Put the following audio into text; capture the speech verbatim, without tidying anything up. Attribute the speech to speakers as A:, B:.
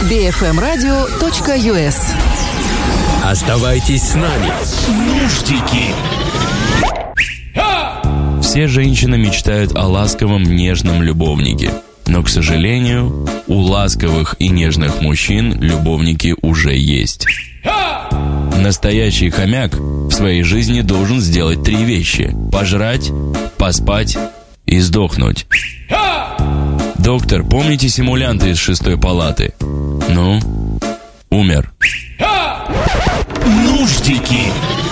A: би эф эм радио точка ю эс.
B: Оставайтесь с нами. Нуждики.
C: Все женщины мечтают о ласковом, нежном любовнике. Но, к сожалению, у ласковых и нежных мужчин любовники уже есть. Настоящий хомяк в своей жизни должен сделать три вещи: пожрать, поспать и сдохнуть. Доктор, помните симулянта из шестой палаты? Ну, умер.
B: Нуждики.